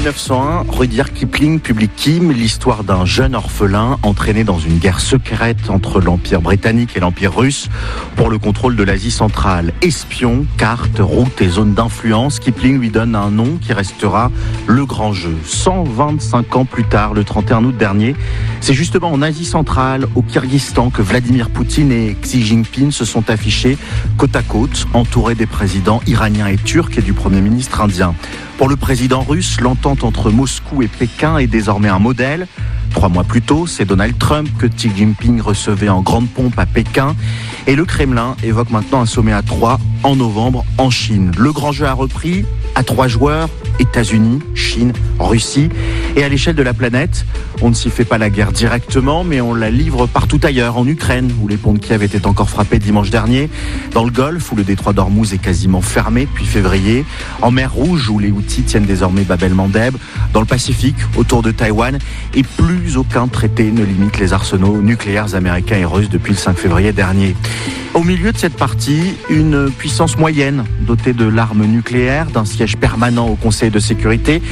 1901, Rudyard Kipling publie Kim, l'histoire d'un jeune orphelin entraîné dans une guerre secrète entre l'Empire britannique et l'Empire russe pour le contrôle de l'Asie centrale. Espion, cartes, routes et zones d'influence, Kipling lui donne un nom qui restera le grand jeu. 125 ans plus tard, le 31 août dernier, c'est justement en Asie centrale, au Kyrgyzstan, que Vladimir Poutine et Xi Jinping se sont affichés côte à côte, entourés des présidents iraniens et turcs et du Premier ministre indien. Pour le président russe, l'entente entre Moscou et Pékin est désormais un modèle. 3 mois plus tôt, c'est Donald Trump que Xi Jinping recevait en grande pompe à Pékin. Et le Kremlin évoque maintenant un sommet à 3 en novembre en Chine. Le grand jeu a repris à 3 joueurs, États-Unis, Chine, Russie. Et à l'échelle de la planète, on ne s'y fait pas la guerre directement, mais on la livre partout ailleurs, en Ukraine, où les ponts de Kiev étaient encore frappés dimanche dernier, dans le Golfe, où le détroit d'Ormuz est quasiment fermé depuis février, en mer Rouge, où les Houthis tiennent désormais Bab el-Mandeb, dans le Pacifique, autour de Taïwan, et plus aucun traité ne limite les arsenaux nucléaires américains et russes depuis le 5 février dernier. Au milieu de cette partie, une puissance moyenne, dotée de l'arme nucléaire, d'un siège permanent au Conseil de sécurité,